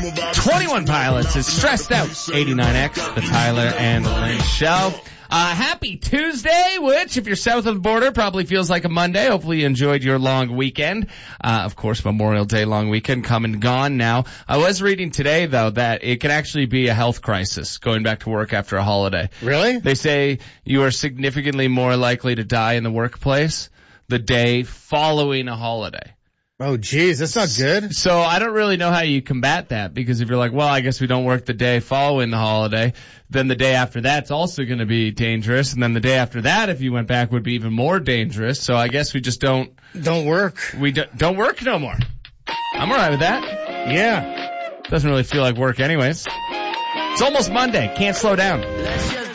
21 Pilots is Stressed Out. 89X, the Tyler and Lynn Show. Happy Tuesday, which, if you're south of the border, probably feels like a Monday. Hopefully you enjoyed your long weekend. Of course, Memorial Day long weekend come and gone now. I was reading today, though, that it can actually be a health crisis going back to work after a holiday. Really? They say you are significantly more likely to die in the workplace the day following a holiday. Oh, geez, that's not good. So I don't really know how you combat that, because if you're like, well, I guess we don't work the day following the holiday, then the day after that's also going to be dangerous, and then the day after that, if you went back, would be even more dangerous. So I guess we just don't work. We don't work no more. I'm alright with that. Yeah. Doesn't really feel like work anyways. It's almost Monday. Can't slow down.